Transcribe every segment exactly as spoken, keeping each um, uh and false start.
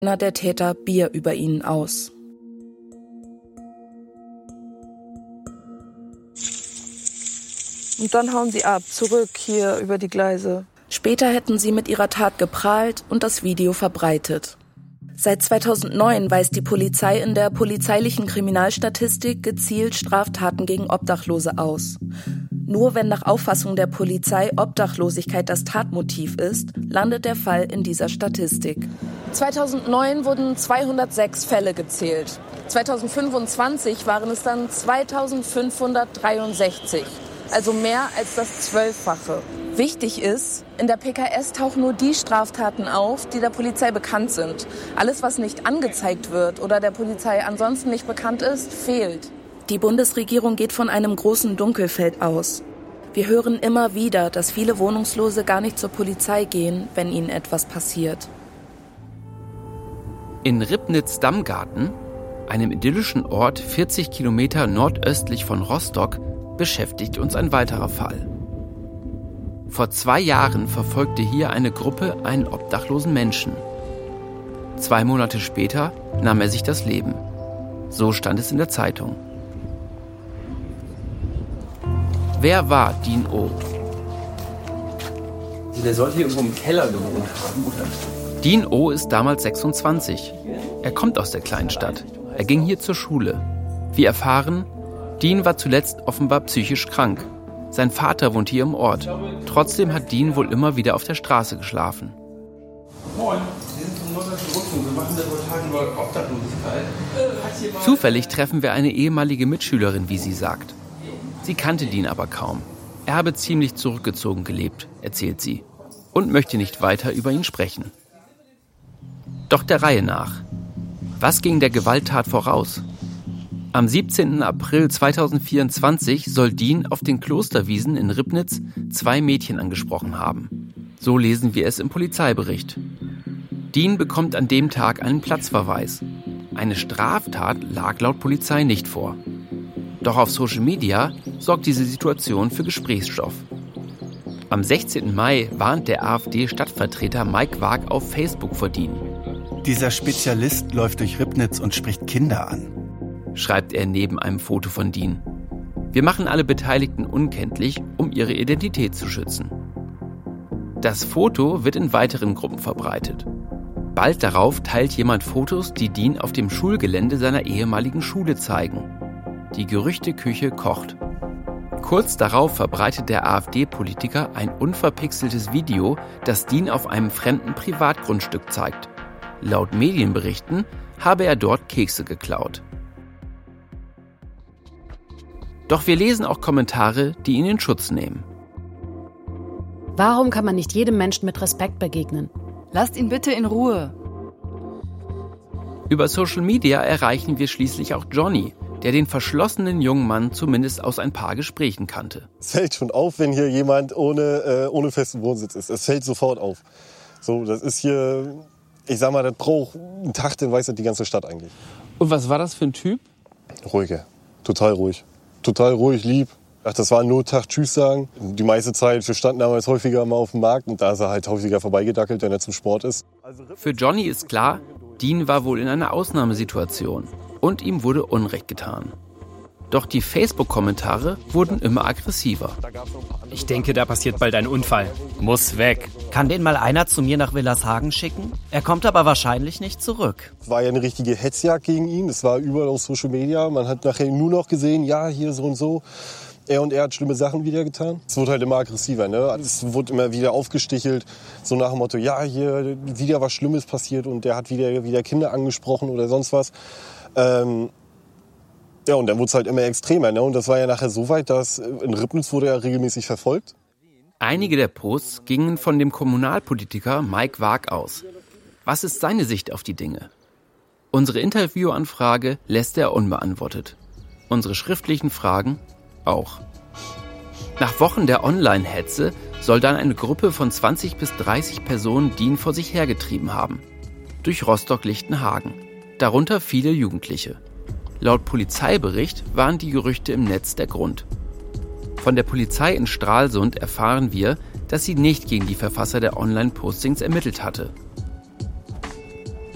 einer der Täter Bier über ihnen aus. Und dann hauen sie ab, zurück hier über die Gleise. Später hätten sie mit ihrer Tat geprahlt und das Video verbreitet. Seit zweitausendneun weist die Polizei in der polizeilichen Kriminalstatistik gezielt Straftaten gegen Obdachlose aus. Nur wenn nach Auffassung der Polizei Obdachlosigkeit das Tatmotiv ist, landet der Fall in dieser Statistik. zweitausendneun wurden zweihundertsechs Fälle gezählt. zweitausendfünfundzwanzig waren es dann zweitausendfünfhundertdreiundsechzig. Also mehr als das Zwölffache. Wichtig ist, in der P K S tauchen nur die Straftaten auf, die der Polizei bekannt sind. Alles, was nicht angezeigt wird oder der Polizei ansonsten nicht bekannt ist, fehlt. Die Bundesregierung geht von einem großen Dunkelfeld aus. Wir hören immer wieder, dass viele Wohnungslose gar nicht zur Polizei gehen, wenn ihnen etwas passiert. In Ribnitz-Damgarten, einem idyllischen Ort vierzig Kilometer nordöstlich von Rostock, beschäftigt uns ein weiterer Fall. Vor zwei Jahren verfolgte hier eine Gruppe einen obdachlosen Menschen. Zwei Monate später nahm er sich das Leben. So stand es in der Zeitung. Wer war Dean O? Der sollte hier irgendwo im Keller gewohnt haben, oder? Dean O ist damals sechsundzwanzig. Er kommt aus der Kleinstadt. Er ging hier zur Schule. Wir erfahren, Dean war zuletzt offenbar psychisch krank. Sein Vater wohnt hier im Ort. Trotzdem hat Dean wohl immer wieder auf der Straße geschlafen. Moin, wir sind vom Norddeutschen Rundfunk. Wir machen Reportagen über Obdachlosigkeit. Zufällig treffen wir eine ehemalige Mitschülerin, wie sie sagt. Sie kannte Dean aber kaum. Er habe ziemlich zurückgezogen gelebt, erzählt sie, und möchte nicht weiter über ihn sprechen. Doch der Reihe nach. Was ging der Gewalttat voraus? Am siebzehnten April zweitausendvierundzwanzig soll Dean auf den Klosterwiesen in Ribnitz zwei Mädchen angesprochen haben. So lesen wir es im Polizeibericht. Dean bekommt an dem Tag einen Platzverweis. Eine Straftat lag laut Polizei nicht vor. Doch auf Social Media sorgt diese Situation für Gesprächsstoff. Am sechzehnten Mai warnt der AfD-Stadtvertreter Mike Waag auf Facebook vor Dean. Dieser Spezialist läuft durch Ribnitz und spricht Kinder an, schreibt er neben einem Foto von Dean. Wir machen alle Beteiligten unkenntlich, um ihre Identität zu schützen. Das Foto wird in weiteren Gruppen verbreitet. Bald darauf teilt jemand Fotos, die Dean auf dem Schulgelände seiner ehemaligen Schule zeigen. Die Gerüchteküche kocht. Kurz darauf verbreitet der AfD-Politiker ein unverpixeltes Video, das Dean auf einem fremden Privatgrundstück zeigt. Laut Medienberichten habe er dort Kekse geklaut. Doch wir lesen auch Kommentare, die ihn in Schutz nehmen. Warum kann man nicht jedem Menschen mit Respekt begegnen? Lasst ihn bitte in Ruhe. Über Social Media erreichen wir schließlich auch Johnny, der den verschlossenen jungen Mann zumindest aus ein paar Gesprächen kannte. Es fällt schon auf, wenn hier jemand ohne, äh, ohne festen Wohnsitz ist. Es fällt sofort auf. So, das ist hier, ich sag mal, das braucht einen Tag, den weiß das die ganze Stadt eigentlich. Und was war das für ein Typ? Ruhige, total ruhig. Total ruhig, lieb. Ach, das war nur Tag Tschüss sagen. Die meiste Zeit, wir standen damals häufiger mal auf dem Markt und da ist er halt häufiger vorbeigedackelt, wenn er zum Sport ist. Für Johnny ist klar, Dean war wohl in einer Ausnahmesituation und ihm wurde Unrecht getan. Doch die Facebook-Kommentare wurden immer aggressiver. Ich denke, da passiert bald ein Unfall. Muss weg. Kann den mal einer zu mir nach Willershagen schicken? Er kommt aber wahrscheinlich nicht zurück. Es war ja eine richtige Hetzjagd gegen ihn. Es war überall auf Social Media. Man hat nachher nur noch gesehen, ja, hier so und so. Er und er hat schlimme Sachen wieder getan. Es wurde halt immer aggressiver, ne? Es wurde immer wieder aufgestichelt. So nach dem Motto, ja, hier wieder was Schlimmes passiert und der hat wieder, wieder Kinder angesprochen oder sonst was. Ähm, Ja, und dann wurde es halt immer extremer. Ne? Und das war ja nachher so weit, dass in Ribnitz wurde er regelmäßig verfolgt. Einige der Posts gingen von dem Kommunalpolitiker Mike Waag aus. Was ist seine Sicht auf die Dinge? Unsere Interviewanfrage lässt er unbeantwortet. Unsere schriftlichen Fragen auch. Nach Wochen der Online-Hetze soll dann eine Gruppe von zwanzig bis dreißig Personen Dean vor sich hergetrieben haben. Durch Rostock-Lichtenhagen. Darunter viele Jugendliche. Laut Polizeibericht waren die Gerüchte im Netz der Grund. Von der Polizei in Stralsund erfahren wir, dass sie nicht gegen die Verfasser der Online-Postings ermittelt hatte.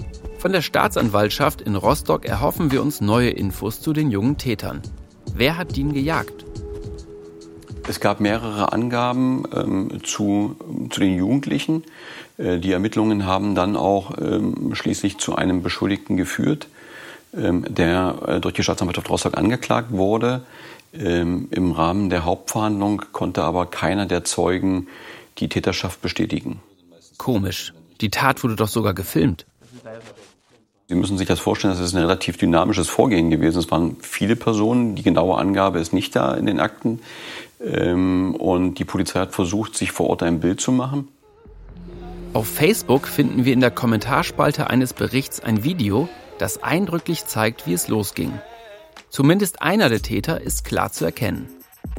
Von der Staatsanwaltschaft in Rostock erhoffen wir uns neue Infos zu den jungen Tätern. Wer hat Dean gejagt? Es gab mehrere Angaben ähm, zu, zu den Jugendlichen. Äh, die Ermittlungen haben dann auch ähm, schließlich zu einem Beschuldigten geführt, ähm, der äh, durch die Staatsanwaltschaft Rostock angeklagt wurde. Ähm, Im Rahmen der Hauptverhandlung konnte aber keiner der Zeugen die Täterschaft bestätigen. Komisch. Die Tat wurde doch sogar gefilmt. Sie müssen sich das vorstellen, das ist ein relativ dynamisches Vorgehen gewesen. Es waren viele Personen, die genaue Angabe ist nicht da in den Akten. Und die Polizei hat versucht, sich vor Ort ein Bild zu machen. Auf Facebook finden wir in der Kommentarspalte eines Berichts ein Video, das eindrücklich zeigt, wie es losging. Zumindest einer der Täter ist klar zu erkennen.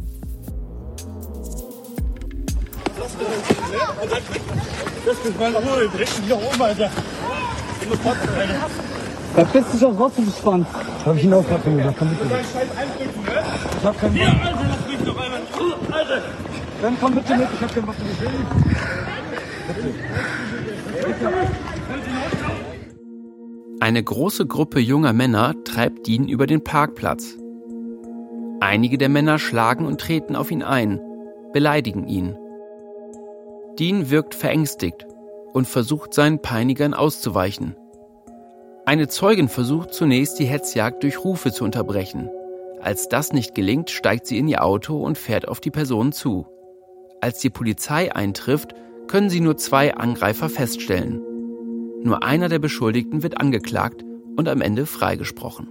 Verpiss dich aus Rostock gespannt. Hab ich ihn auch gerade gesagt. Komm bitte. Ich hab keinen Bock. Alter, lass mich doch einmal. Alter. Dann komm bitte mit, ich hab keinen Bock für dich. Eine große Gruppe junger Männer treibt Dean über den Parkplatz. Einige der Männer schlagen und treten auf ihn ein, beleidigen ihn. Dean wirkt verängstigt und versucht seinen Peinigern auszuweichen. Eine Zeugin versucht zunächst die Hetzjagd durch Rufe zu unterbrechen. Als das nicht gelingt, steigt sie in ihr Auto und fährt auf die Person zu. Als die Polizei eintrifft, können sie nur zwei Angreifer feststellen. Nur einer der Beschuldigten wird angeklagt und am Ende freigesprochen.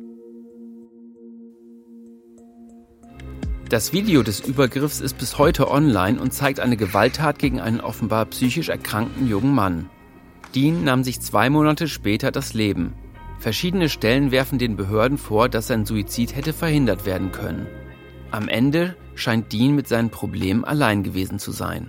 Das Video des Übergriffs ist bis heute online und zeigt eine Gewalttat gegen einen offenbar psychisch erkrankten jungen Mann. Dean nahm sich zwei Monate später das Leben. Verschiedene Stellen werfen den Behörden vor, dass sein Suizid hätte verhindert werden können. Am Ende scheint Dean mit seinen Problemen allein gewesen zu sein.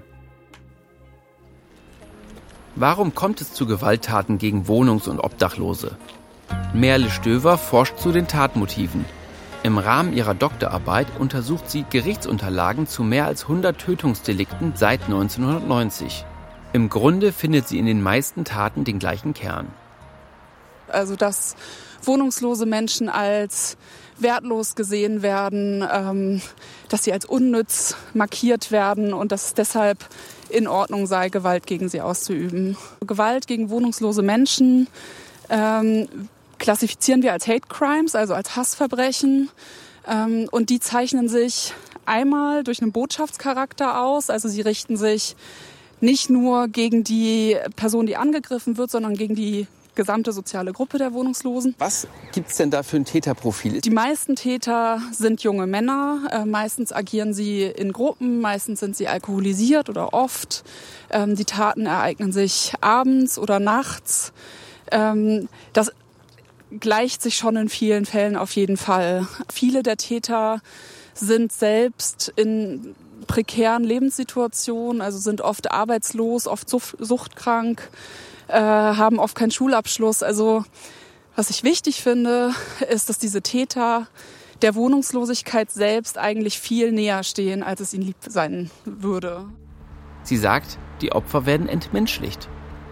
Warum kommt es zu Gewalttaten gegen Wohnungs- und Obdachlose? Merle Stöver forscht zu den Tatmotiven. Im Rahmen ihrer Doktorarbeit untersucht sie Gerichtsunterlagen zu mehr als hundert Tötungsdelikten seit neunzehnhundertneunzig. Im Grunde findet sie in den meisten Taten den gleichen Kern. Also dass wohnungslose Menschen als wertlos gesehen werden, ähm, dass sie als unnütz markiert werden und dass es deshalb in Ordnung sei, Gewalt gegen sie auszuüben. Gewalt gegen wohnungslose Menschen ähm, klassifizieren wir als Hate Crimes, also als Hassverbrechen. Ähm, und die zeichnen sich einmal durch einen Botschaftscharakter aus, also sie richten sich nicht nur gegen die Person, die angegriffen wird, sondern gegen die gesamte soziale Gruppe der Wohnungslosen. Was gibt's denn da für ein Täterprofil? Die meisten Täter sind junge Männer. Äh, meistens agieren sie in Gruppen, meistens sind sie alkoholisiert oder oft. Ähm, die Taten ereignen sich abends oder nachts. Ähm, das gleicht sich schon in vielen Fällen auf jeden Fall. Viele der Täter sind selbst in prekären Lebenssituationen, also sind oft arbeitslos, oft suchtkrank, äh, haben oft keinen Schulabschluss. Also was ich wichtig finde, ist, dass diese Täter der Wohnungslosigkeit selbst eigentlich viel näher stehen, als es ihnen lieb sein würde. Sie sagt, die Opfer werden entmenschlicht.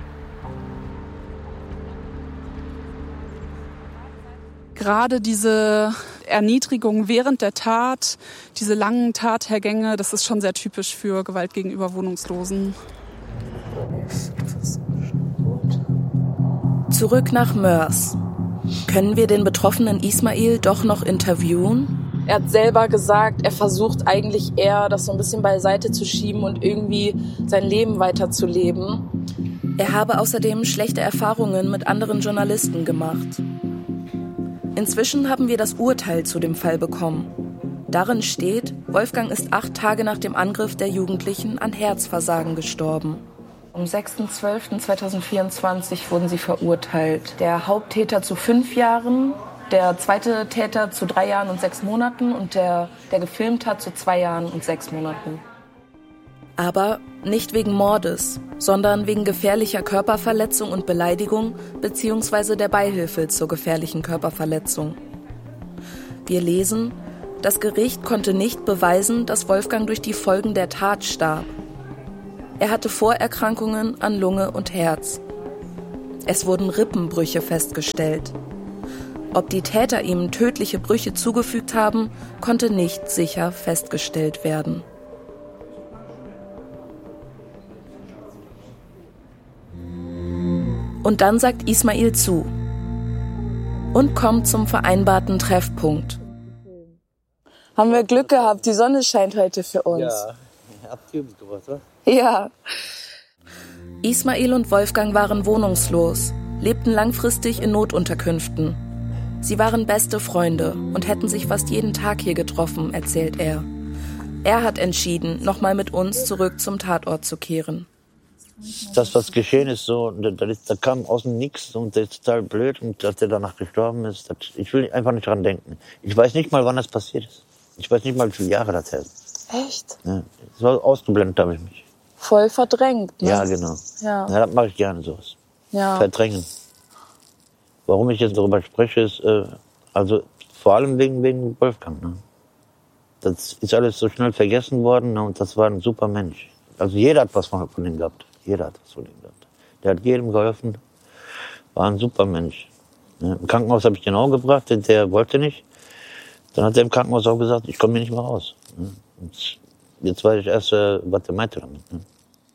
Gerade diese Erniedrigung während der Tat, diese langen Tathergänge, das ist schon sehr typisch für Gewalt gegenüber Wohnungslosen. Zurück nach Mörs. Können wir den betroffenen Ismail doch noch interviewen? Er hat selber gesagt, er versucht eigentlich eher, das so ein bisschen beiseite zu schieben und irgendwie sein Leben weiterzuleben. Er habe außerdem schlechte Erfahrungen mit anderen Journalisten gemacht. Inzwischen haben wir das Urteil zu dem Fall bekommen. Darin steht, Wolfgang ist acht Tage nach dem Angriff der Jugendlichen an Herzversagen gestorben. Am sechster zwölfter zweitausendvierundzwanzig wurden sie verurteilt. Der Haupttäter zu fünf Jahren, der zweite Täter zu drei Jahren und sechs Monaten und der, der gefilmt hat, zu zwei Jahren und sechs Monaten. Aber nicht wegen Mordes, sondern wegen gefährlicher Körperverletzung und Beleidigung bzw. der Beihilfe zur gefährlichen Körperverletzung. Wir lesen, das Gericht konnte nicht beweisen, dass Wolfgang durch die Folgen der Tat starb. Er hatte Vorerkrankungen an Lunge und Herz. Es wurden Rippenbrüche festgestellt. Ob die Täter ihm tödliche Brüche zugefügt haben, konnte nicht sicher festgestellt werden. Und dann sagt Ismail zu und kommt zum vereinbarten Treffpunkt. Haben wir Glück gehabt, die Sonne scheint heute für uns. Ja, habt ihr mitgebracht, oder? Ja. Ismail und Wolfgang waren wohnungslos, lebten langfristig in Notunterkünften. Sie waren beste Freunde und hätten sich fast jeden Tag hier getroffen, erzählt er. Er hat entschieden, nochmal mit uns zurück zum Tatort zu kehren. Das, was geschehen ist, so, da, da kam aus dem Nix und das ist total blöd und dass der danach gestorben ist, das, ich will einfach nicht dran denken. Ich weiß nicht mal, wann das passiert ist. Ich weiß nicht mal, wie viele Jahre das her ist. Echt? Ja, so ausgeblendet habe ich mich. Voll verdrängt, ne? Ja, genau. Ja, ja das mache ich gerne, sowas. Ja. Verdrängen. Warum ich jetzt darüber spreche, ist, äh, also vor allem wegen, wegen Wolfgang. Ne? Das ist alles so schnell vergessen worden, ne? Und das war ein super Mensch. Also jeder hat was von, von ihm gehabt. Jeder hat was von ihm gehabt. Der hat jedem geholfen. War ein super Mensch. Ne? Im Krankenhaus habe ich den auch gebracht, der, der wollte nicht. Dann hat er im Krankenhaus auch gesagt, ich komme hier nicht mehr raus. Ne? Und jetzt weiß ich erst, äh, was er meinte damit. Ne?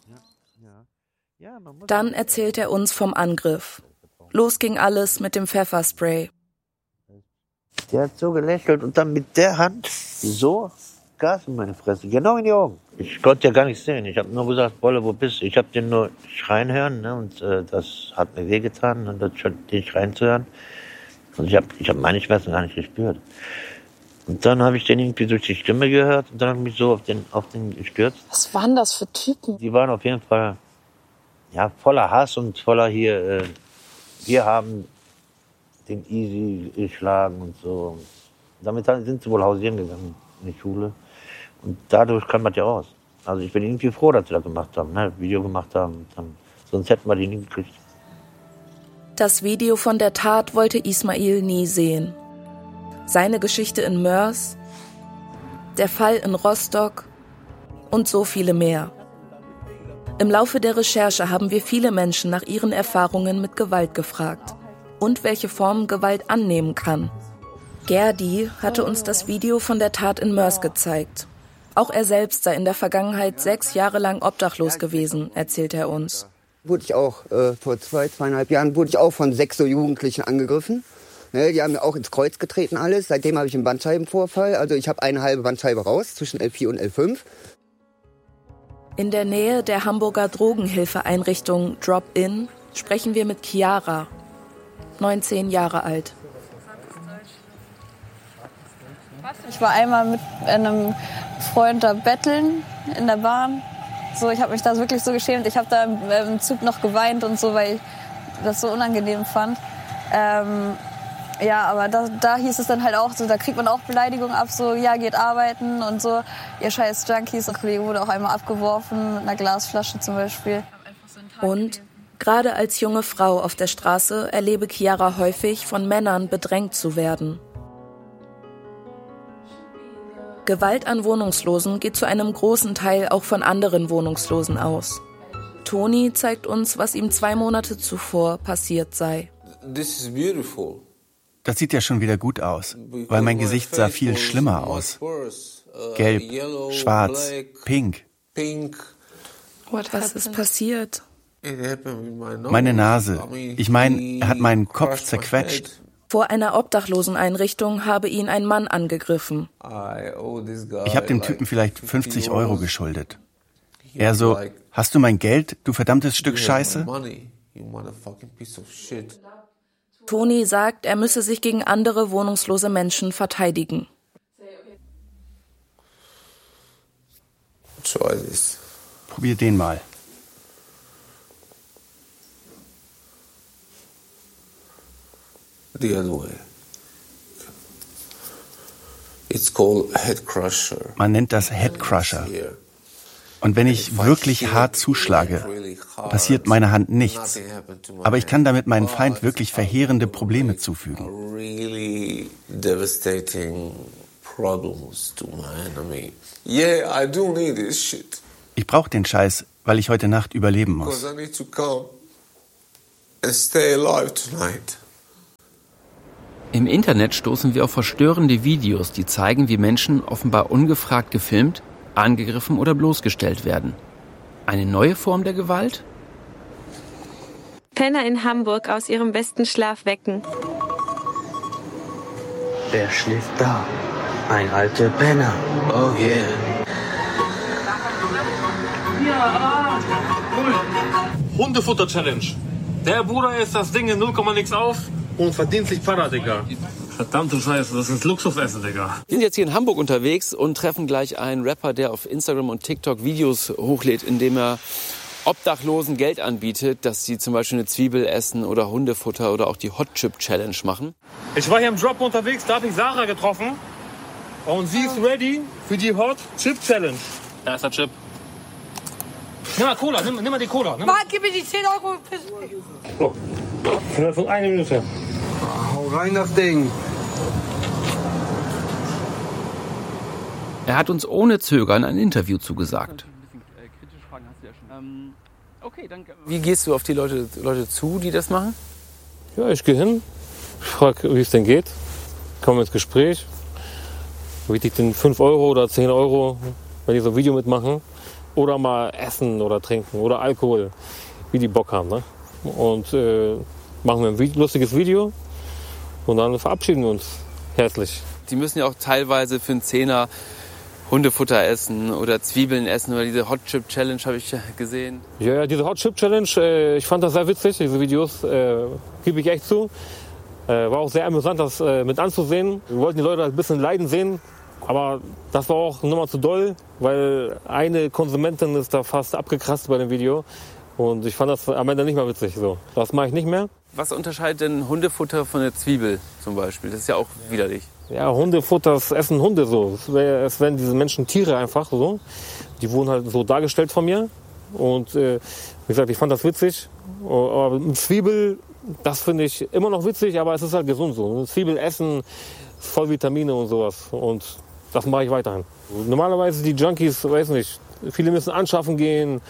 Dann erzählt er uns vom Angriff. Los ging alles mit dem Pfefferspray. Der hat so gelächelt und dann mit der Hand so Gas in meine Fresse, genau in die Augen. Ich konnte ja gar nicht sehen. Ich habe nur gesagt, Bolle, wo bist du? Ich habe den nur schreien hören, ne? Und äh, das hat mir wehgetan, und das, den schreien zu hören. Und ich habe ich hab meine Schmerzen gar nicht gespürt. Und dann habe ich den irgendwie durch die Stimme gehört und dann habe ich mich so auf den, auf den gestürzt. Was waren das für Typen? Die waren auf jeden Fall ja, voller Hass und voller hier, äh, wir haben den Easy geschlagen und so. Und damit sind sie wohl hausieren gegangen in die Schule. Und dadurch kam das ja raus. Also ich bin irgendwie froh, dass sie das gemacht haben, ne? Video gemacht haben. Dann, sonst hätten wir die nie gekriegt. Das Video von der Tat wollte Ismail nie sehen. Seine Geschichte in Moers, der Fall in Rostock und so viele mehr. Im Laufe der Recherche haben wir viele Menschen nach ihren Erfahrungen mit Gewalt gefragt und welche Formen Gewalt annehmen kann. Gerdi hatte uns das Video von der Tat in Moers gezeigt. Auch er selbst sei in der Vergangenheit sechs Jahre lang obdachlos gewesen, erzählt er uns. Wurde ich auch äh, vor zwei, zweieinhalb Jahren wurde ich auch von sechs so Jugendlichen angegriffen. Ne, die haben mir auch ins Kreuz getreten alles. Seitdem habe ich einen Bandscheibenvorfall. Also ich habe eine halbe Bandscheibe raus zwischen L vier und L fünf. In der Nähe der Hamburger Drogenhilfeeinrichtung Drop-In sprechen wir mit Chiara, neunzehn Jahre alt. Ich war einmal mit einem Freund da betteln in der Bahn. So, ich habe mich da wirklich so geschämt. Ich habe da im Zug noch geweint und so, weil ich das so unangenehm fand. Ähm, ja, aber da, da hieß es dann halt auch so, da kriegt man auch Beleidigungen ab, so, ja, geht arbeiten und so, ihr scheiß Junkies. Ein Kollege wurde auch einmal abgeworfen mit einer Glasflasche zum Beispiel. Und gerade als junge Frau auf der Straße erlebe Chiara häufig, von Männern bedrängt zu werden. Gewalt an Wohnungslosen geht zu einem großen Teil auch von anderen Wohnungslosen aus. Toni zeigt uns, was ihm zwei Monate zuvor passiert sei. This is beautiful. Das sieht ja schon wieder gut aus, weil mein Gesicht sah viel schlimmer aus. Gelb, schwarz, pink. Was ist passiert? Meine Nase. Ich meine, er hat meinen Kopf zerquetscht. Vor einer Obdachloseneinrichtung habe ihn ein Mann angegriffen. Ich habe dem Typen vielleicht fünfzig Euro geschuldet. Er so, hast du mein Geld, du verdammtes Stück Scheiße? Toni sagt, er müsse sich gegen andere wohnungslose Menschen verteidigen. Probier den mal. The other way. It's called Head Crusher. Man nennt das Head Crusher. Und wenn ich wirklich hart zuschlage, passiert meiner Hand nichts. Aber ich kann damit meinem Feind wirklich verheerende Probleme zufügen. Ich brauche den Scheiß, weil ich heute Nacht überleben muss. stay alive tonight. Im Internet stoßen wir auf verstörende Videos, die zeigen, wie Menschen offenbar ungefragt gefilmt, angegriffen oder bloßgestellt werden. Eine neue Form der Gewalt? Penner in Hamburg aus ihrem besten Schlaf wecken. Wer schläft da? Ein alter Penner. Oh yeah. Hundefutter-Challenge. Der Bruder ist das Ding in null Komma nix auf und verdient sich Para, Digga. Verdammte Scheiße, das ist Luxusessen, Digga. Wir sind jetzt hier in Hamburg unterwegs und treffen gleich einen Rapper, der auf Instagram und TikTok Videos hochlädt, in dem er Obdachlosen Geld anbietet, dass sie zum Beispiel eine Zwiebel essen oder Hundefutter oder auch die Hot Chip Challenge machen. Ich war hier im Drop unterwegs, da habe ich Sarah getroffen und sie ist ready für die Hot Chip Challenge. Da ist der Chip. Nimm mal Cola, nimm, nimm mal die Cola. Nimm. Mann, gib mir die zehn Euro. So, innerhalb von einer Minute. Hau rein das Ding. Er hat uns ohne Zögern ein Interview zugesagt. Wie gehst du auf die Leute, Leute zu, die das machen? Ja, ich gehe hin, frage, wie es denn geht, komme ins Gespräch, biete ich den fünf Euro oder zehn Euro, wenn die so ein Video mitmachen. Oder mal essen oder trinken oder Alkohol, wie die Bock haben. Ne? Und äh, machen wir ein Video, lustiges Video und dann verabschieden wir uns herzlich. Die müssen ja auch teilweise für einen Zehner Hundefutter essen oder Zwiebeln essen oder diese Hot Chip Challenge habe ich gesehen. Ja, ja, diese Hot Chip Challenge, äh, ich fand das sehr witzig, diese Videos, äh, gebe ich echt zu. Äh, war auch sehr amüsant, das äh, mit anzusehen. Wir wollten die Leute ein bisschen leiden sehen. Aber das war auch nochmal zu doll, weil eine Konsumentin ist da fast abgekratzt bei dem Video. Und ich fand das am Ende nicht mehr witzig. So. Das mache ich nicht mehr. Was unterscheidet denn Hundefutter von der Zwiebel zum Beispiel? Das ist ja auch widerlich. Ja, Hundefutter, das essen Hunde so. Es werden diese Menschen Tiere einfach so. Die wurden halt so dargestellt von mir. Und äh, wie gesagt, ich fand das witzig. Aber mit Zwiebel, das finde ich immer noch witzig, aber es ist halt gesund so. Zwiebel essen, voll Vitamine und sowas. Und das mache ich weiterhin. Normalerweise die Junkies, weiß nicht, viele müssen anschaffen gehen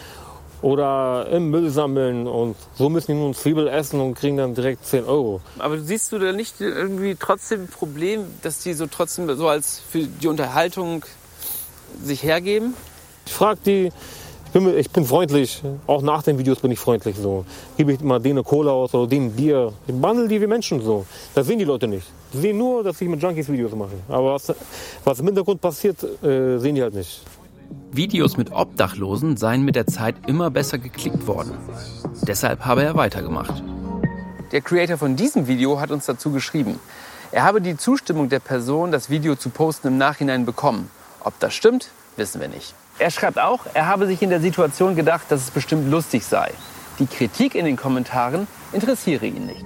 oder im Müll sammeln und so müssen die nun Zwiebel essen und kriegen dann direkt zehn Euro. Aber siehst du da nicht irgendwie trotzdem ein Problem, dass die so trotzdem so als für die Unterhaltung sich hergeben? Ich frage die, ich bin, ich bin freundlich, auch nach den Videos bin ich freundlich so. Gebe ich mal denen eine Cola aus oder denen Bier. Ich behandle die wie Menschen so. Das sehen die Leute nicht. Die sehen nur, dass ich mit Junkies Videos mache. Aber was, was im Hintergrund passiert, äh, sehen die halt nicht. Videos mit Obdachlosen seien mit der Zeit immer besser geklickt worden. Deshalb habe er weitergemacht. Der Creator von diesem Video hat uns dazu geschrieben. Er habe die Zustimmung der Person, das Video zu posten, im Nachhinein bekommen. Ob das stimmt, wissen wir nicht. Er schreibt auch, er habe sich in der Situation gedacht, dass es bestimmt lustig sei. Die Kritik in den Kommentaren interessiere ihn nicht.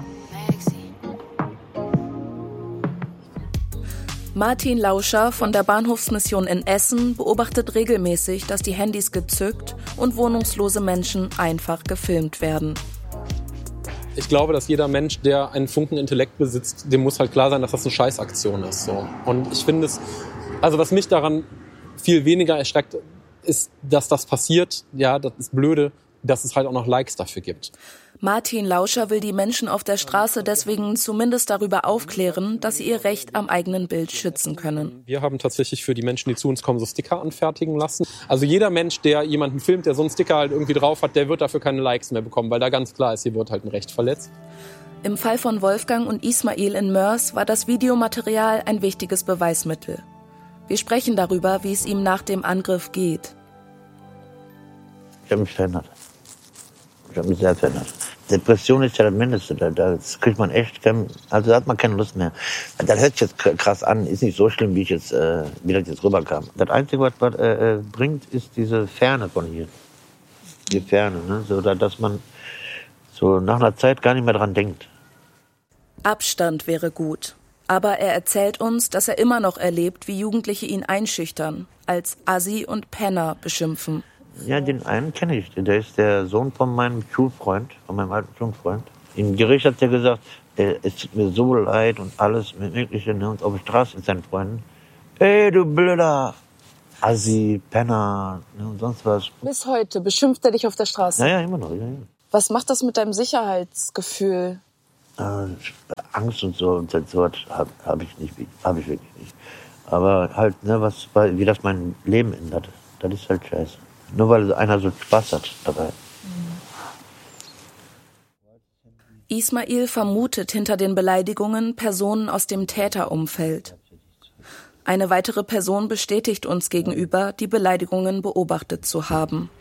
Martin Lauscher von der Bahnhofsmission in Essen beobachtet regelmäßig, dass die Handys gezückt und wohnungslose Menschen einfach gefilmt werden. Ich glaube, dass jeder Mensch, der einen Funken Intellekt besitzt, dem muss halt klar sein, dass das eine Scheißaktion ist. So. Und ich finde es, also was mich daran viel weniger erschreckt, ist, dass das passiert. Ja, das ist blöde, dass es halt auch noch Likes dafür gibt. Martin Lauscher will die Menschen auf der Straße deswegen zumindest darüber aufklären, dass sie ihr Recht am eigenen Bild schützen können. Wir haben tatsächlich für die Menschen, die zu uns kommen, so Sticker anfertigen lassen. Also jeder Mensch, der jemanden filmt, der so einen Sticker halt irgendwie drauf hat, der wird dafür keine Likes mehr bekommen, weil da ganz klar ist, hier wird halt ein Recht verletzt. Im Fall von Wolfgang und Ismail in Mörs war das Videomaterial ein wichtiges Beweismittel. Wir sprechen darüber, wie es ihm nach dem Angriff geht. Ich habe mich verändert. Ich habe mich sehr verändert. Depression ist ja das Mindeste. Da, das kriegt man echt, also da hat man keine Lust mehr. Das hört sich jetzt krass an, ist nicht so schlimm, wie ich jetzt, äh, wie das jetzt rüberkam. Das Einzige, was das äh, bringt, ist diese Ferne von hier. Die Ferne, ne? So, dass man so nach einer Zeit gar nicht mehr dran denkt. Abstand wäre gut. Aber er erzählt uns, dass er immer noch erlebt, wie Jugendliche ihn einschüchtern, als Assi und Penner beschimpfen. Ja, den einen kenne ich. Der ist der Sohn von meinem Schulfreund, von meinem alten Schulfreund. Im Gericht hat er gesagt, es tut mir so leid und alles Mögliche. Ne? Und auf der Straße mit seinen Freunden. Ey, du blöder Assi, Penner ne? Und sonst was. Bis heute beschimpft er dich auf der Straße? Ja, ja, immer noch. Ja, ja. Was macht das mit deinem Sicherheitsgefühl? Äh, Angst und so und so habe hab ich nicht, habe ich wirklich nicht. Aber halt, ne, was, wie das mein Leben ändert, das ist halt scheiße. Nur weil einer so Spaß hat dabei. Ismail vermutet hinter den Beleidigungen Personen aus dem Täterumfeld. Eine weitere Person bestätigt uns gegenüber, die Beleidigungen beobachtet zu haben.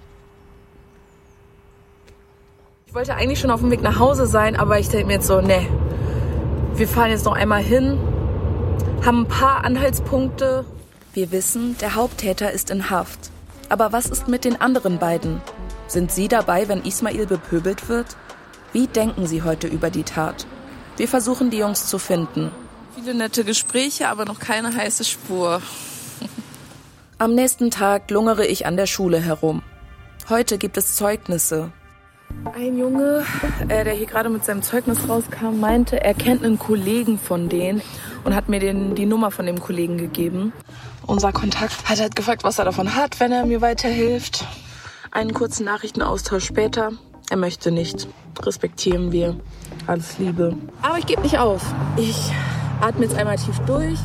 Ich wollte eigentlich schon auf dem Weg nach Hause sein, aber ich denke mir jetzt so, ne, wir fahren jetzt noch einmal hin, haben ein paar Anhaltspunkte. Wir wissen, der Haupttäter ist in Haft. Aber was ist mit den anderen beiden? Sind sie dabei, wenn Ismail bepöbelt wird? Wie denken sie heute über die Tat? Wir versuchen, die Jungs zu finden. Viele nette Gespräche, aber noch keine heiße Spur. Am nächsten Tag lungere ich an der Schule herum. Heute gibt es Zeugnisse. Ein Junge, äh, der hier gerade mit seinem Zeugnis rauskam, meinte, er kennt einen Kollegen von denen und hat mir den, die Nummer von dem Kollegen gegeben. Unser Kontakt hat halt gefragt, was er davon hat, wenn er mir weiterhilft. Einen kurzen Nachrichtenaustausch später. Er möchte nicht. Respektieren wir. Alles Liebe. Aber ich gebe nicht auf. Ich atme jetzt einmal tief durch.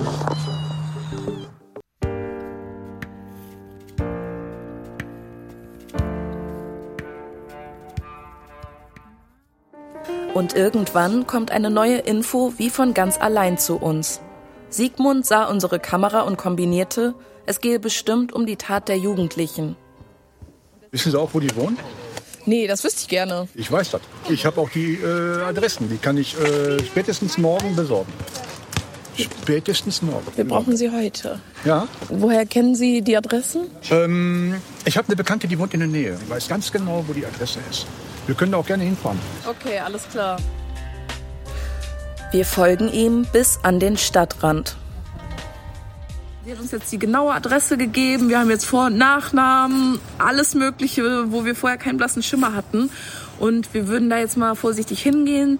Und irgendwann kommt eine neue Info wie von ganz allein zu uns. Sigmund sah unsere Kamera und kombinierte, es gehe bestimmt um die Tat der Jugendlichen. Wissen Sie auch, wo die wohnen? Nee, das wüsste ich gerne. Ich weiß das. Ich habe auch die äh, Adressen. Die kann ich äh, spätestens morgen besorgen. Spätestens morgen. Wir brauchen sie heute. Ja. Woher kennen Sie die Adressen? Ähm, ich habe eine Bekannte, die wohnt in der Nähe. Ich weiß ganz genau, wo die Adresse ist. Wir können da auch gerne hinfahren. Okay, alles klar. Wir folgen ihm bis an den Stadtrand. Sie hat uns jetzt die genaue Adresse gegeben. Wir haben jetzt Vor- und Nachnamen, alles Mögliche, wo wir vorher keinen blassen Schimmer hatten. Und wir würden da jetzt mal vorsichtig hingehen.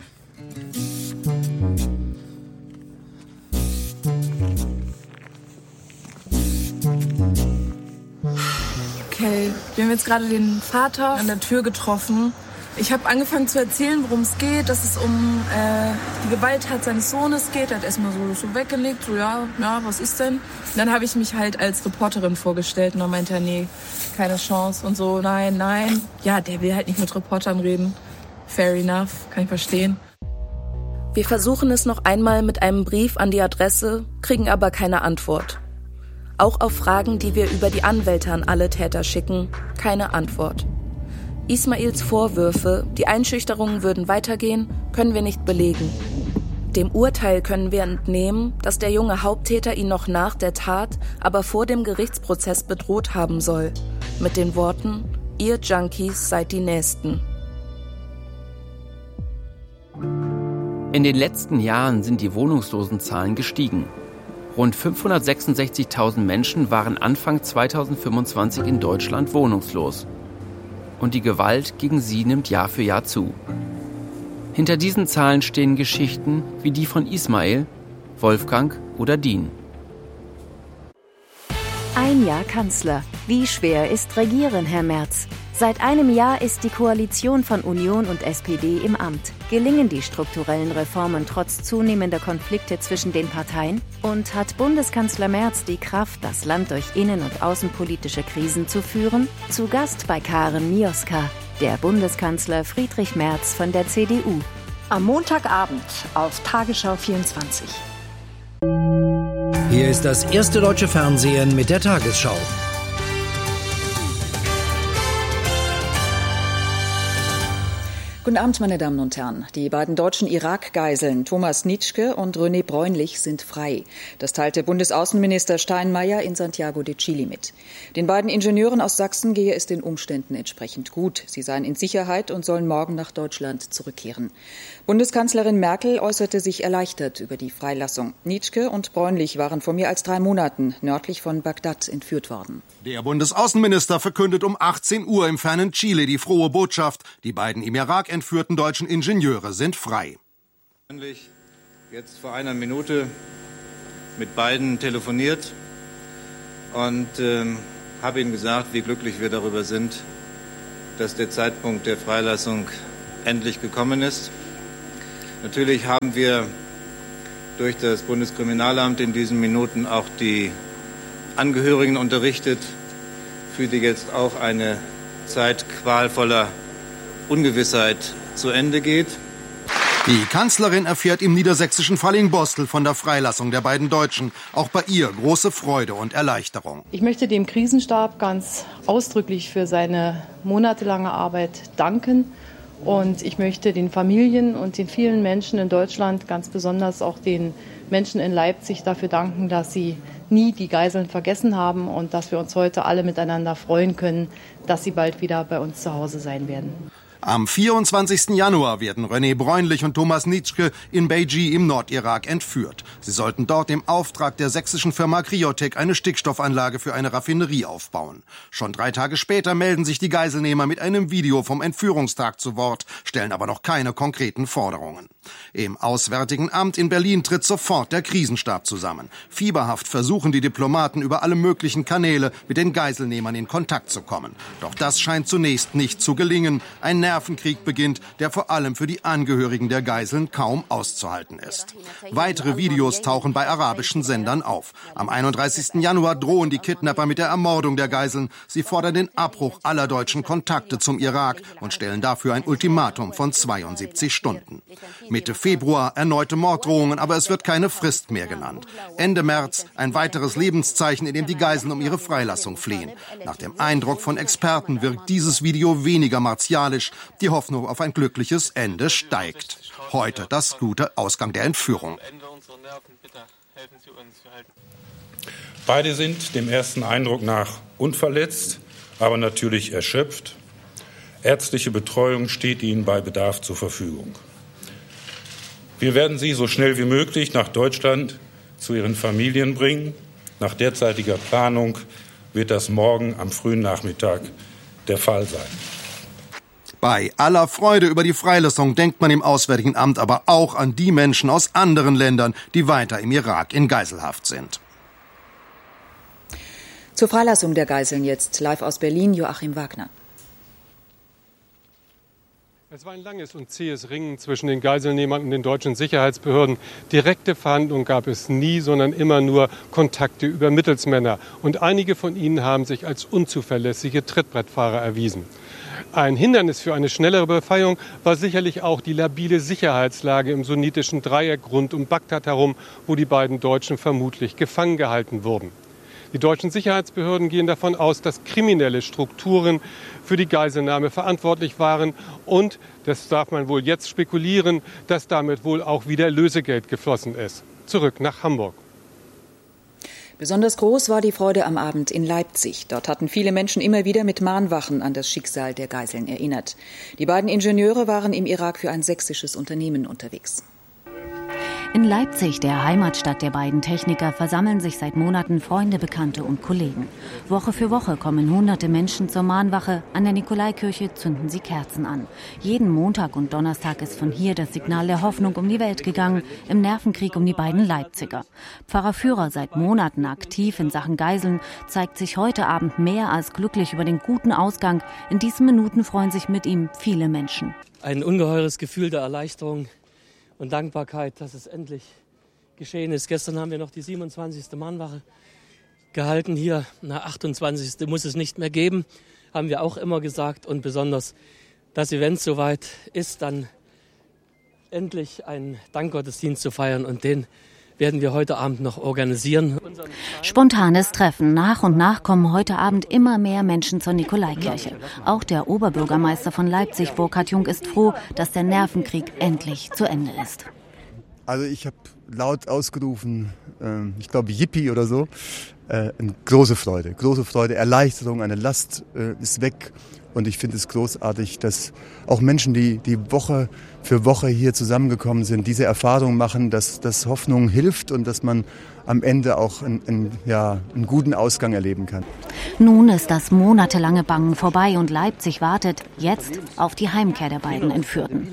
Okay, wir haben jetzt gerade den Vater an der Tür getroffen. Ich habe angefangen zu erzählen, worum es geht, dass es um äh, die Gewalttat seines Sohnes geht. Er hat erstmal so, so weggelegt, so ja, ja, was ist denn? Und dann habe ich mich halt als Reporterin vorgestellt und dann meinte er, nee, keine Chance. Und so, nein, nein. Ja, der will halt nicht mit Reportern reden. Fair enough, kann ich verstehen. Wir versuchen es noch einmal mit einem Brief an die Adresse, kriegen aber keine Antwort. Auch auf Fragen, die wir über die Anwälte an alle Täter schicken, keine Antwort. Ismails Vorwürfe, die Einschüchterungen würden weitergehen, können wir nicht belegen. Dem Urteil können wir entnehmen, dass der junge Haupttäter ihn noch nach der Tat, aber vor dem Gerichtsprozess bedroht haben soll. Mit den Worten, ihr Junkies seid die Nächsten. In den letzten Jahren sind die Wohnungslosenzahlen gestiegen. Rund fünfhundertsechsundsechzigtausend Menschen waren Anfang zweitausendfünfundzwanzig in Deutschland wohnungslos. Und die Gewalt gegen sie nimmt Jahr für Jahr zu. Hinter diesen Zahlen stehen Geschichten wie die von Ismail, Wolfgang oder Dean. Ein Jahr Kanzler. Wie schwer ist Regieren, Herr Merz? Seit einem Jahr ist die Koalition von Union und S P D im Amt. Gelingen die strukturellen Reformen trotz zunehmender Konflikte zwischen den Parteien? Und hat Bundeskanzler Merz die Kraft, das Land durch innen- und außenpolitische Krisen zu führen? Zu Gast bei Karen Mioska, der Bundeskanzler Friedrich Merz von der C D U. Am Montagabend auf Tagesschau vierundzwanzig. Hier ist das erste deutsche Fernsehen mit der Tagesschau. Guten Abend, meine Damen und Herren. Die beiden deutschen Irak-Geiseln Thomas Nitschke und René Bräunlich sind frei. Das teilte Bundesaußenminister Steinmeier in Santiago de Chile mit. Den beiden Ingenieuren aus Sachsen gehe es den Umständen entsprechend gut. Sie seien in Sicherheit und sollen morgen nach Deutschland zurückkehren. Bundeskanzlerin Merkel äußerte sich erleichtert über die Freilassung. Nitschke und Bräunlich waren vor mehr als drei Monaten nördlich von Bagdad entführt worden. Der Bundesaußenminister verkündet um achtzehn Uhr im fernen Chile die frohe Botschaft: Die beiden im Irak entführten deutschen Ingenieure sind frei. Jetzt vor einer Minute mit beiden telefoniert und ähm, habe ihnen gesagt, wie glücklich wir darüber sind, dass der Zeitpunkt der Freilassung endlich gekommen ist. Natürlich haben wir durch das Bundeskriminalamt in diesen Minuten auch die Angehörigen unterrichtet, für die jetzt auch eine Zeit qualvoller Ungewissheit zu Ende geht. Die Kanzlerin erfährt im niedersächsischen Fallingbostel von der Freilassung der beiden Deutschen. Auch bei ihr große Freude und Erleichterung. Ich möchte dem Krisenstab ganz ausdrücklich für seine monatelange Arbeit danken. Und ich möchte den Familien und den vielen Menschen in Deutschland, ganz besonders auch den Menschen in Leipzig, dafür danken, dass sie nie die Geiseln vergessen haben und dass wir uns heute alle miteinander freuen können, dass sie bald wieder bei uns zu Hause sein werden. Am vierundzwanzigsten Januar werden René Bräunlich und Thomas Nitschke in Beiji im Nordirak entführt. Sie sollten dort im Auftrag der sächsischen Firma Kryotec eine Stickstoffanlage für eine Raffinerie aufbauen. Schon drei Tage später melden sich die Geiselnehmer mit einem Video vom Entführungstag zu Wort, stellen aber noch keine konkreten Forderungen. Im Auswärtigen Amt in Berlin tritt sofort der Krisenstab zusammen. Fieberhaft versuchen die Diplomaten über alle möglichen Kanäle mit den Geiselnehmern in Kontakt zu kommen. Doch das scheint zunächst nicht zu gelingen. Ein Nervenkrieg beginnt, der vor allem für die Angehörigen der Geiseln kaum auszuhalten ist. Weitere Videos tauchen bei arabischen Sendern auf. Am einunddreißigsten Januar drohen die Kidnapper mit der Ermordung der Geiseln. Sie fordern den Abbruch aller deutschen Kontakte zum Irak und stellen dafür ein Ultimatum von zweiundsiebzig Stunden. Mitte Februar erneute Morddrohungen, aber es wird keine Frist mehr genannt. Ende März ein weiteres Lebenszeichen, in dem die Geiseln um ihre Freilassung flehen. Nach dem Eindruck von Experten wirkt dieses Video weniger martialisch. Die Hoffnung auf ein glückliches Ende steigt. Heute das gute Ausgang der Entführung. Beide sind dem ersten Eindruck nach unverletzt, aber natürlich erschöpft. Ärztliche Betreuung steht ihnen bei Bedarf zur Verfügung. Wir werden sie so schnell wie möglich nach Deutschland zu ihren Familien bringen. Nach derzeitiger Planung wird das morgen am frühen Nachmittag der Fall sein. Bei aller Freude über die Freilassung denkt man im Auswärtigen Amt aber auch an die Menschen aus anderen Ländern, die weiter im Irak in Geiselhaft sind. Zur Freilassung der Geiseln jetzt live aus Berlin, Joachim Wagner. Es war ein langes und zähes Ringen zwischen den Geiselnehmern und den deutschen Sicherheitsbehörden. Direkte Verhandlungen gab es nie, sondern immer nur Kontakte über Mittelsmänner. Und einige von ihnen haben sich als unzuverlässige Trittbrettfahrer erwiesen. Ein Hindernis für eine schnellere Befreiung war sicherlich auch die labile Sicherheitslage im sunnitischen Dreieck rund um Bagdad herum, wo die beiden Deutschen vermutlich gefangen gehalten wurden. Die deutschen Sicherheitsbehörden gehen davon aus, dass kriminelle Strukturen für die Geiselnahme verantwortlich waren und, das darf man wohl jetzt spekulieren, dass damit wohl auch wieder Lösegeld geflossen ist. Zurück nach Hamburg. Besonders groß war die Freude am Abend in Leipzig. Dort hatten viele Menschen immer wieder mit Mahnwachen an das Schicksal der Geiseln erinnert. Die beiden Ingenieure waren im Irak für ein sächsisches Unternehmen unterwegs. In Leipzig, der Heimatstadt der beiden Techniker, versammeln sich seit Monaten Freunde, Bekannte und Kollegen. Woche für Woche kommen hunderte Menschen zur Mahnwache. An der Nikolaikirche zünden sie Kerzen an. Jeden Montag und Donnerstag ist von hier das Signal der Hoffnung um die Welt gegangen, im Nervenkrieg um die beiden Leipziger. Pfarrer Führer, seit Monaten aktiv in Sachen Geiseln, zeigt sich heute Abend mehr als glücklich über den guten Ausgang. In diesen Minuten freuen sich mit ihm viele Menschen. Ein ungeheures Gefühl der Erleichterung und Dankbarkeit, dass es endlich geschehen ist. Gestern haben wir noch die siebenundzwanzigste Mahnwache gehalten hier. Na, achtundzwanzigste muss es nicht mehr geben, haben wir auch immer gesagt. Und besonders, dass sie, wenn es soweit ist, dann endlich einen Dankgottesdienst zu feiern. Und den werden wir heute Abend noch organisieren. Spontanes Treffen. Nach und nach kommen heute Abend immer mehr Menschen zur Nikolaikirche. Auch der Oberbürgermeister von Leipzig, Burkhard Jung, ist froh, dass der Nervenkrieg endlich zu Ende ist. Also ich habe laut ausgerufen, äh, ich glaube Yippie oder so, äh, eine große Freude, große Freude, Erleichterung, eine Last äh, ist weg. Und ich finde es großartig, dass auch Menschen, die, die Woche für Woche hier zusammengekommen sind, diese Erfahrung machen, dass, dass Hoffnung hilft und dass man am Ende auch einen, einen, ja, einen guten Ausgang erleben kann. Nun ist das monatelange Bangen vorbei und Leipzig wartet jetzt auf die Heimkehr der beiden Entführten.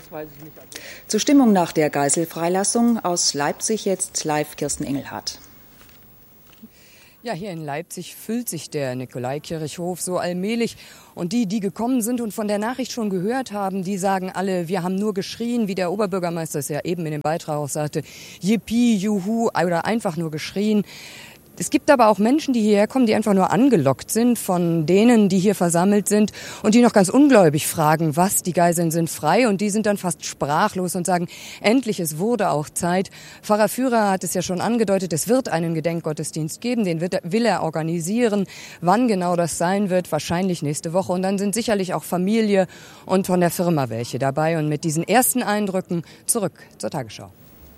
Zur Stimmung nach der Geiselfreilassung aus Leipzig jetzt live Kirsten Engelhardt. Ja, hier in Leipzig füllt sich der Nikolaikirchhof so allmählich. Und die, die gekommen sind und von der Nachricht schon gehört haben, die sagen alle, wir haben nur geschrien, wie der Oberbürgermeister es ja eben in dem Beitrag auch sagte, Yippie, Juhu, oder einfach nur geschrien. Es gibt aber auch Menschen, die hierher kommen, die einfach nur angelockt sind von denen, die hier versammelt sind und die noch ganz ungläubig fragen, was, die Geiseln sind frei, und die sind dann fast sprachlos und sagen, endlich, es wurde auch Zeit. Pfarrer Führer hat es ja schon angedeutet, es wird einen Gedenkgottesdienst geben, den wird, will er organisieren. Wann genau das sein wird, wahrscheinlich nächste Woche. Und dann sind sicherlich auch Familie und von der Firma welche dabei. Und mit diesen ersten Eindrücken zurück zur Tagesschau.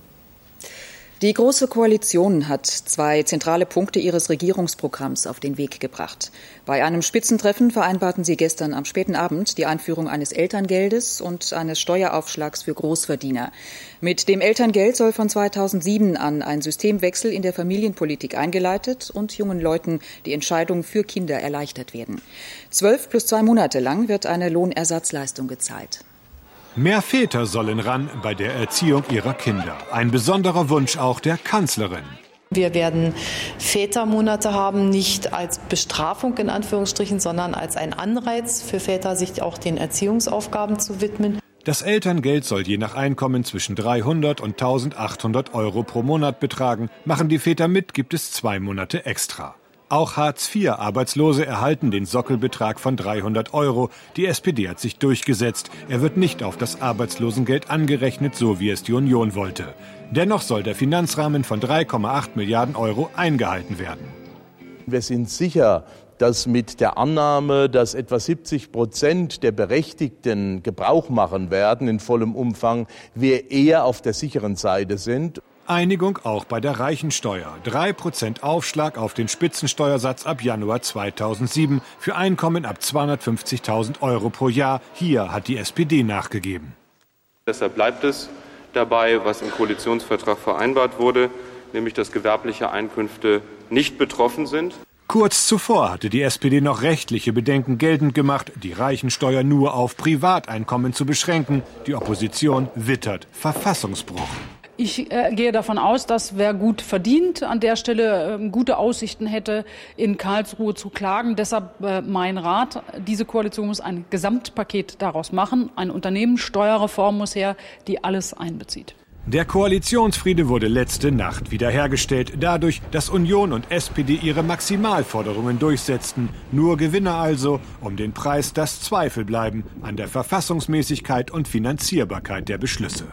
Die Große Koalition hat zwei zentrale Punkte ihres Regierungsprogramms auf den Weg gebracht. Bei einem Spitzentreffen vereinbarten sie gestern am späten Abend die Einführung eines Elterngeldes und eines Steueraufschlags für Großverdiener. Mit dem Elterngeld soll von zweitausendsieben an ein Systemwechsel in der Familienpolitik eingeleitet und jungen Leuten die Entscheidung für Kinder erleichtert werden. Zwölf plus zwei Monate lang wird eine Lohnersatzleistung gezahlt. Mehr Väter sollen ran bei der Erziehung ihrer Kinder. Ein besonderer Wunsch auch der Kanzlerin. Wir werden Vätermonate haben, nicht als Bestrafung in Anführungsstrichen, sondern als ein Anreiz für Väter, sich auch den Erziehungsaufgaben zu widmen. Das Elterngeld soll je nach Einkommen zwischen dreihundert und eintausendachthundert Euro pro Monat betragen. Machen die Väter mit, gibt es zwei Monate extra. Auch Hartz vier Arbeitslose erhalten den Sockelbetrag von dreihundert Euro. Die S P D hat sich durchgesetzt. Er wird nicht auf das Arbeitslosengeld angerechnet, so wie es die Union wollte. Dennoch soll der Finanzrahmen von drei Komma acht Milliarden Euro eingehalten werden. Wir sind sicher, dass mit der Annahme, dass etwa siebzig Prozent der Berechtigten Gebrauch machen werden in vollem Umfang, wir eher auf der sicheren Seite sind. Einigung auch bei der Reichensteuer. drei Prozent Aufschlag auf den Spitzensteuersatz ab Januar zweitausendsieben für Einkommen ab zweihundertfünfzigtausend Euro pro Jahr. Hier hat die S P D nachgegeben. Deshalb bleibt es dabei, was im Koalitionsvertrag vereinbart wurde, nämlich dass gewerbliche Einkünfte nicht betroffen sind. Kurz zuvor hatte die S P D noch rechtliche Bedenken geltend gemacht, die Reichensteuer nur auf Privateinkommen zu beschränken. Die Opposition wittert Verfassungsbruch. Ich äh, gehe davon aus, dass wer gut verdient, an der Stelle äh, gute Aussichten hätte, in Karlsruhe zu klagen. Deshalb äh, mein Rat, diese Koalition muss ein Gesamtpaket daraus machen. Eine Unternehmenssteuerreform muss her, die alles einbezieht. Der Koalitionsfriede wurde letzte Nacht wiederhergestellt, dadurch, dass Union und S P D ihre Maximalforderungen durchsetzten. Nur Gewinner also, um den Preis, dass Zweifel bleiben an der Verfassungsmäßigkeit und Finanzierbarkeit der Beschlüsse.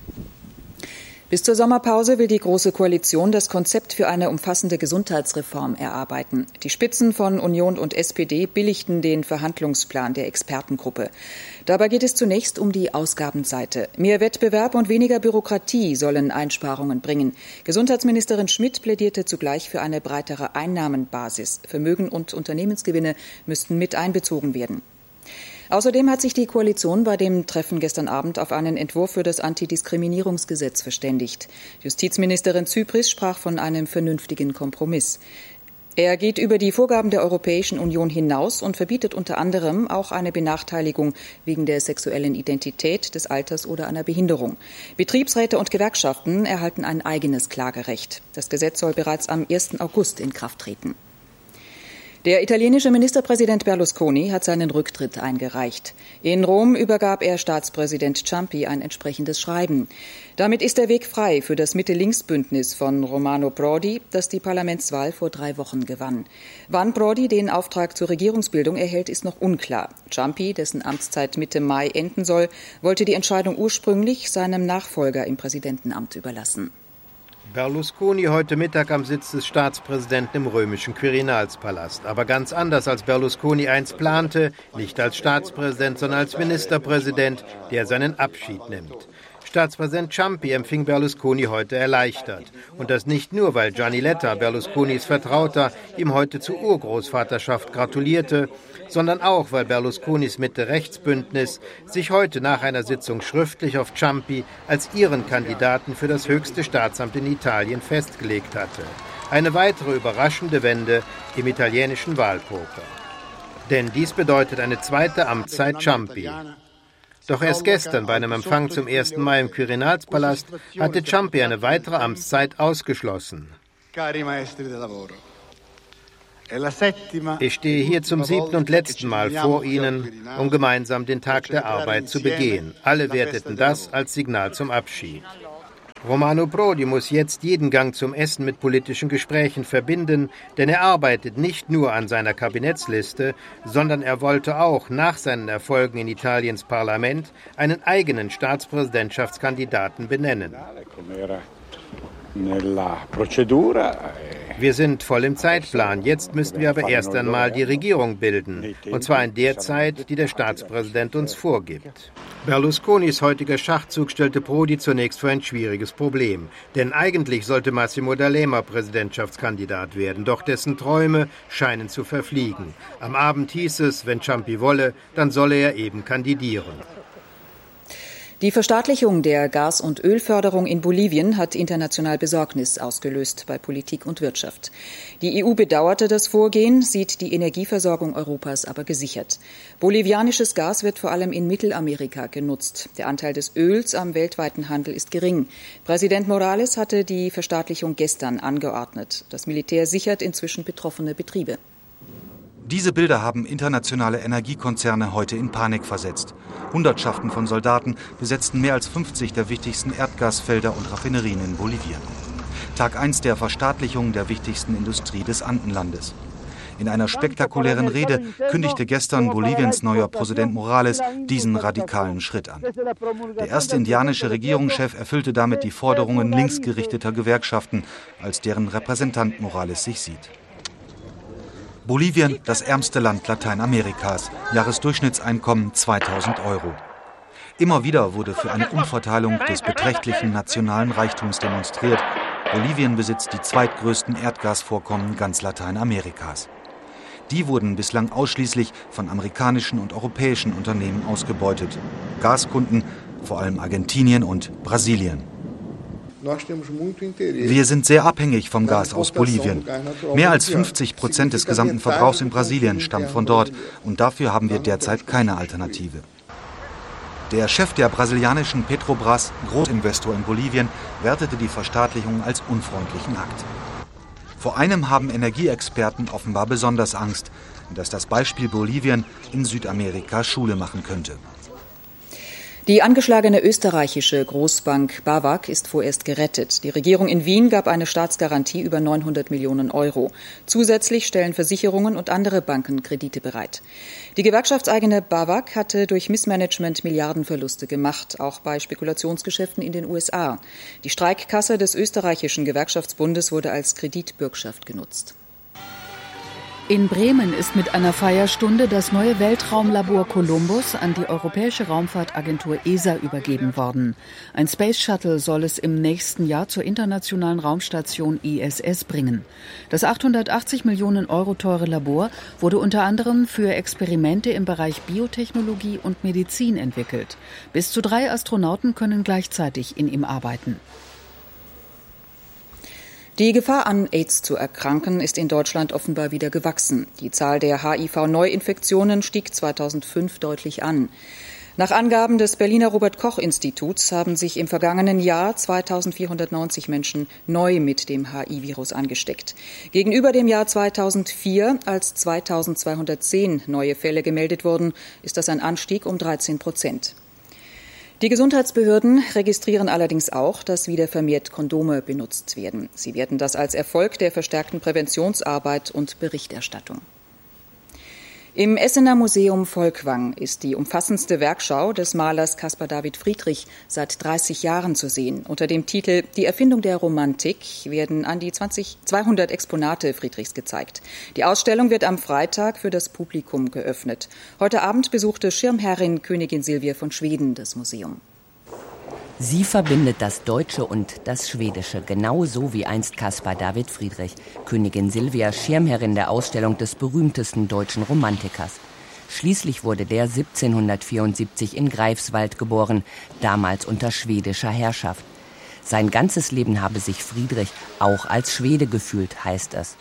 Bis zur Sommerpause will die Große Koalition das Konzept für eine umfassende Gesundheitsreform erarbeiten. Die Spitzen von Union und S P D billigten den Verhandlungsplan der Expertengruppe. Dabei geht es zunächst um die Ausgabenseite. Mehr Wettbewerb und weniger Bürokratie sollen Einsparungen bringen. Gesundheitsministerin Schmidt plädierte zugleich für eine breitere Einnahmenbasis. Vermögen und Unternehmensgewinne müssten mit einbezogen werden. Außerdem hat sich die Koalition bei dem Treffen gestern Abend auf einen Entwurf für das Antidiskriminierungsgesetz verständigt. Justizministerin Zypries sprach von einem vernünftigen Kompromiss. Er geht über die Vorgaben der Europäischen Union hinaus und verbietet unter anderem auch eine Benachteiligung wegen der sexuellen Identität, des Alters oder einer Behinderung. Betriebsräte und Gewerkschaften erhalten ein eigenes Klagerecht. Das Gesetz soll bereits am ersten August in Kraft treten. Der italienische Ministerpräsident Berlusconi hat seinen Rücktritt eingereicht. In Rom übergab er Staatspräsident Ciampi ein entsprechendes Schreiben. Damit ist der Weg frei für das Mitte-Links-Bündnis von Romano Prodi, das die Parlamentswahl vor drei Wochen gewann. Wann Prodi den Auftrag zur Regierungsbildung erhält, ist noch unklar. Ciampi, dessen Amtszeit Mitte Mai enden soll, wollte die Entscheidung ursprünglich seinem Nachfolger im Präsidentenamt überlassen. Berlusconi heute Mittag am Sitz des Staatspräsidenten im römischen Quirinalspalast. Aber ganz anders, als Berlusconi einst plante, nicht als Staatspräsident, sondern als Ministerpräsident, der seinen Abschied nimmt. Staatspräsident Ciampi empfing Berlusconi heute erleichtert. Und das nicht nur, weil Gianni Letta, Berlusconis Vertrauter, ihm heute zur Urgroßvaterschaft gratulierte, sondern auch, weil Berlusconis Mitte-Rechts-Bündnis sich heute nach einer Sitzung schriftlich auf Ciampi als ihren Kandidaten für das höchste Staatsamt in Italien festgelegt hatte. Eine weitere überraschende Wende im italienischen Wahlpoker. Denn dies bedeutet eine zweite Amtszeit Ciampi. Doch erst gestern bei einem Empfang zum ersten Mai im Quirinalspalast hatte Ciampi eine weitere Amtszeit ausgeschlossen. Ich stehe hier zum siebten und letzten Mal vor Ihnen, um gemeinsam den Tag der Arbeit zu begehen. Alle werteten das als Signal zum Abschied. Romano Prodi muss jetzt jeden Gang zum Essen mit politischen Gesprächen verbinden, denn er arbeitet nicht nur an seiner Kabinettsliste, sondern er wollte auch nach seinen Erfolgen in Italiens Parlament einen eigenen Staatspräsidentschaftskandidaten benennen. Wir sind voll im Zeitplan. Jetzt müssten wir aber erst einmal die Regierung bilden. Und zwar in der Zeit, die der Staatspräsident uns vorgibt. Berlusconis heutiger Schachzug stellte Prodi zunächst vor ein schwieriges Problem. Denn eigentlich sollte Massimo D'Alema Präsidentschaftskandidat werden. Doch dessen Träume scheinen zu verfliegen. Am Abend hieß es, wenn Ciampi wolle, dann solle er eben kandidieren. Die Verstaatlichung der Gas- und Ölförderung in Bolivien hat international Besorgnis ausgelöst bei Politik und Wirtschaft. Die E U bedauerte das Vorgehen, sieht die Energieversorgung Europas aber gesichert. Bolivianisches Gas wird vor allem in Mittelamerika genutzt. Der Anteil des Öls am weltweiten Handel ist gering. Präsident Morales hatte die Verstaatlichung gestern angeordnet. Das Militär sichert inzwischen betroffene Betriebe. Diese Bilder haben internationale Energiekonzerne heute in Panik versetzt. Hundertschaften von Soldaten besetzten mehr als fünfzig der wichtigsten Erdgasfelder und Raffinerien in Bolivien. Tag eins der Verstaatlichung der wichtigsten Industrie des Andenlandes. In einer spektakulären Rede kündigte gestern Boliviens neuer Präsident Morales diesen radikalen Schritt an. Der erste indianische Regierungschef erfüllte damit die Forderungen linksgerichteter Gewerkschaften, als deren Repräsentant Morales sich sieht. Bolivien, das ärmste Land Lateinamerikas, Jahresdurchschnittseinkommen zweitausend Euro. Immer wieder wurde für eine Umverteilung des beträchtlichen nationalen Reichtums demonstriert. Bolivien besitzt die zweitgrößten Erdgasvorkommen ganz Lateinamerikas. Die wurden bislang ausschließlich von amerikanischen und europäischen Unternehmen ausgebeutet. Gaskunden, vor allem Argentinien und Brasilien. Wir sind sehr abhängig vom Gas aus Bolivien. Mehr als fünfzig Prozent des gesamten Verbrauchs in Brasilien stammt von dort und dafür haben wir derzeit keine Alternative. Der Chef der brasilianischen Petrobras, Großinvestor in Bolivien, wertete die Verstaatlichung als unfreundlichen Akt. Vor einem haben Energieexperten offenbar besonders Angst, dass das Beispiel Bolivien in Südamerika Schule machen könnte. Die angeschlagene österreichische Großbank BAWAG ist vorerst gerettet. Die Regierung in Wien gab eine Staatsgarantie über neunhundert Millionen Euro. Zusätzlich stellen Versicherungen und andere Banken Kredite bereit. Die gewerkschaftseigene BAWAG hatte durch Missmanagement Milliardenverluste gemacht, auch bei Spekulationsgeschäften in den U S A. Die Streikkasse des österreichischen Gewerkschaftsbundes wurde als Kreditbürgschaft genutzt. In Bremen ist mit einer Feierstunde das neue Weltraumlabor Columbus an die Europäische Raumfahrtagentur E S A übergeben worden. Ein Space Shuttle soll es im nächsten Jahr zur internationalen Raumstation I S S bringen. Das achthundertachtzig Millionen Euro teure Labor wurde unter anderem für Experimente im Bereich Biotechnologie und Medizin entwickelt. Bis zu drei Astronauten können gleichzeitig in ihm arbeiten. Die Gefahr, an AIDS zu erkranken, ist in Deutschland offenbar wieder gewachsen. Die Zahl der H I V-Neuinfektionen stieg zweitausendfünf deutlich an. Nach Angaben des Berliner Robert-Koch-Instituts haben sich im vergangenen Jahr zweitausendvierhundertneunzig Menschen neu mit dem H I V-Virus angesteckt. Gegenüber dem Jahr zweitausendvier, als zweitausendzweihundertzehn neue Fälle gemeldet wurden, ist das ein Anstieg um dreizehn Prozent. Die Gesundheitsbehörden registrieren allerdings auch, dass wieder vermehrt Kondome benutzt werden. Sie werten das als Erfolg der verstärkten Präventionsarbeit und Berichterstattung. Im Essener Museum Volkwang ist die umfassendste Werkschau des Malers Caspar David Friedrich seit dreißig Jahren zu sehen. Unter dem Titel Die Erfindung der Romantik werden an die zweihundert Exponate Friedrichs gezeigt. Die Ausstellung wird am Freitag für das Publikum geöffnet. Heute Abend besuchte Schirmherrin Königin Silvia von Schweden das Museum. Sie verbindet das Deutsche und das Schwedische, genauso wie einst Caspar David Friedrich, Königin Silvia, Schirmherrin der Ausstellung des berühmtesten deutschen Romantikers. Schließlich wurde der siebzehnhundertvierundsiebzig in Greifswald geboren, damals unter schwedischer Herrschaft. Sein ganzes Leben habe sich Friedrich auch als Schwede gefühlt, heißt es.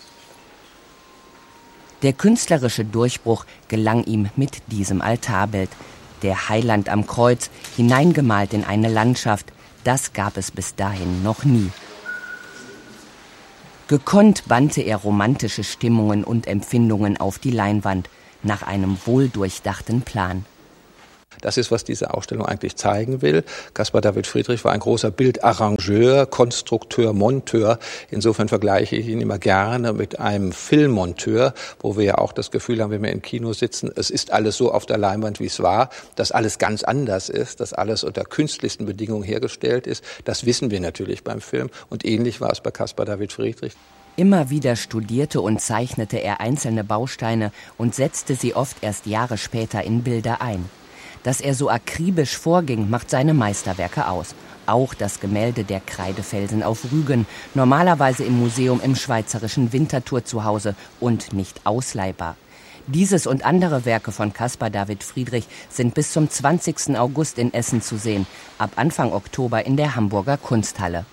Der künstlerische Durchbruch gelang ihm mit diesem Altarbild. Der Heiland am Kreuz, hineingemalt in eine Landschaft, das gab es bis dahin noch nie. Gekonnt bannte er romantische Stimmungen und Empfindungen auf die Leinwand, nach einem wohldurchdachten Plan. Das ist, was diese Ausstellung eigentlich zeigen will. Caspar David Friedrich war ein großer Bildarrangeur, Konstrukteur, Monteur. Insofern vergleiche ich ihn immer gerne mit einem Filmmonteur, wo wir ja auch das Gefühl haben, wenn wir im Kino sitzen, es ist alles so auf der Leinwand, wie es war, dass alles ganz anders ist, dass alles unter künstlichsten Bedingungen hergestellt ist. Das wissen wir natürlich beim Film. Und ähnlich war es bei Caspar David Friedrich. Immer wieder studierte und zeichnete er einzelne Bausteine und setzte sie oft erst Jahre später in Bilder ein. Dass er so akribisch vorging, macht seine Meisterwerke aus. Auch das Gemälde Der Kreidefelsen auf Rügen, normalerweise im Museum im Schweizerischen Winterthur zu Hause und nicht ausleihbar. Dieses und andere Werke von Caspar David Friedrich sind bis zum zwanzigsten August in Essen zu sehen, ab Anfang Oktober in der Hamburger Kunsthalle.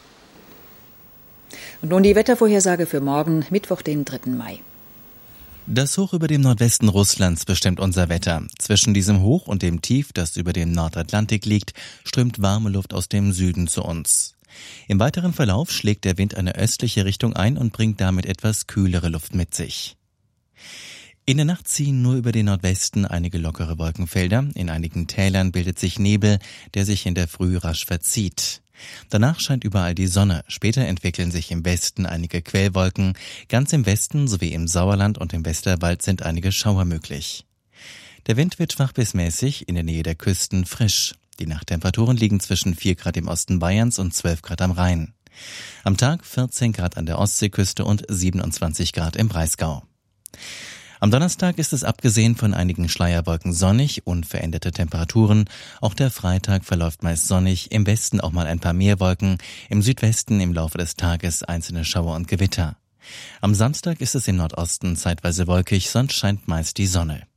Und nun die Wettervorhersage für morgen, Mittwoch, den dritten Mai. Das Hoch über dem Nordwesten Russlands bestimmt unser Wetter. Zwischen diesem Hoch und dem Tief, das über dem Nordatlantik liegt, strömt warme Luft aus dem Süden zu uns. Im weiteren Verlauf schlägt der Wind eine östliche Richtung ein und bringt damit etwas kühlere Luft mit sich. In der Nacht ziehen nur über den Nordwesten einige lockere Wolkenfelder. In einigen Tälern bildet sich Nebel, der sich in der Früh rasch verzieht. Danach scheint überall die Sonne. Später entwickeln sich im Westen einige Quellwolken. Ganz im Westen sowie im Sauerland und im Westerwald sind einige Schauer möglich. Der Wind wird schwach bis mäßig, in der Nähe der Küsten frisch. Die Nachttemperaturen liegen zwischen vier Grad im Osten Bayerns und zwölf Grad am Rhein. Am Tag vierzehn Grad an der Ostseeküste und siebenundzwanzig Grad im Breisgau. Am Donnerstag ist es abgesehen von einigen Schleierwolken sonnig, unveränderte Temperaturen. Auch der Freitag verläuft meist sonnig, im Westen auch mal ein paar mehr Wolken, im Südwesten im Laufe des Tages einzelne Schauer und Gewitter. Am Samstag ist es im Nordosten zeitweise wolkig, sonst scheint meist die Sonne.